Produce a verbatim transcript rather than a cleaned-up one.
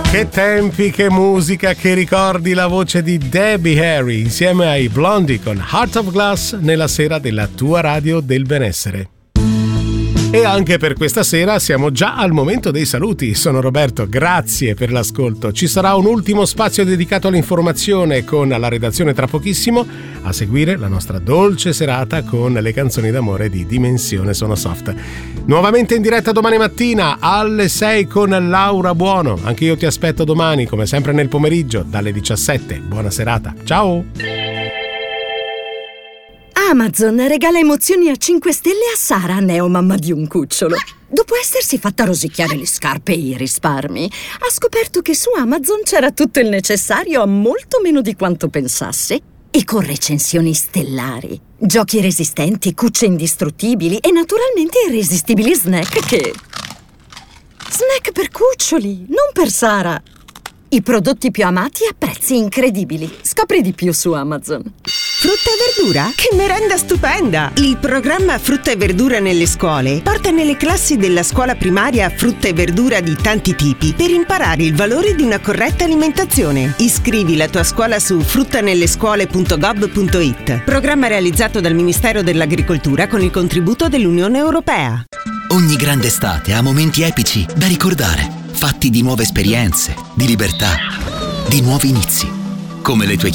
Che tempi, che musica, che ricordi, la voce di Debbie Harry insieme ai Blondie con Heart of Glass nella sera della tua radio del benessere. E anche per questa sera siamo già al momento dei saluti. Sono Roberto, grazie per l'ascolto. Ci sarà un ultimo spazio dedicato all'informazione con la redazione tra pochissimo. A seguire la nostra dolce serata con le canzoni d'amore di Dimensione Sono Soft. Nuovamente in diretta domani mattina alle sei con Laura Buono. Anche io ti aspetto domani, come sempre nel pomeriggio, dalle diciassette. Buona serata, ciao! Amazon regala emozioni a cinque stelle a Sara, neomamma di un cucciolo. Dopo essersi fatta rosicchiare le scarpe e i risparmi, ha scoperto che su Amazon c'era tutto il necessario a molto meno di quanto pensasse. E con recensioni stellari, giochi resistenti, cucce indistruttibili e naturalmente irresistibili snack che... Snack per cuccioli, non per Sara. I prodotti più amati a prezzi incredibili. Scopri di più su Amazon. Frutta e verdura? Che merenda stupenda! Il programma Frutta e verdura nelle scuole porta nelle classi della scuola primaria frutta e verdura di tanti tipi per imparare il valore di una corretta alimentazione. Iscrivi la tua scuola su fruttanellescuole punto gov punto it. Programma realizzato dal Ministero dell'Agricoltura con il contributo dell'Unione Europea. Ogni grande estate ha momenti epici da ricordare, fatti di nuove esperienze, di libertà, di nuovi inizi. Come le tue